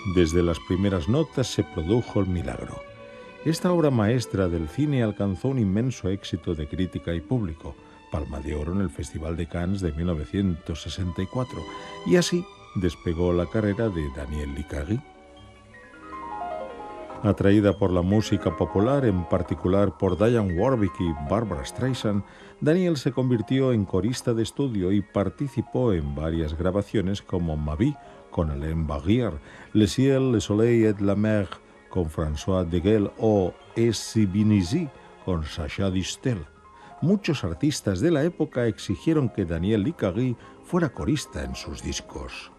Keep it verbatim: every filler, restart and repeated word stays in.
Desde las primeras notas se produjo el milagro. Esta obra maestra del cine alcanzó un inmenso éxito de crítica y público, Palma de Oro en el Festival de Cannes de mil novecientos sesenta y cuatro, y así despegó la carrera de Daniel Licari. Atraída por la música popular, en particular por Dionne Warwick y Barbra Streisand, Daniel se convirtió en corista de estudio y participó en varias grabaciones como Ma Vie con Alain Barrière, Le Ciel, Le Soleil et la Mer con François Degel o Esi con Sacha Distel. Muchos artistas de la época exigieron que Daniel Licari fuera corista en sus discos.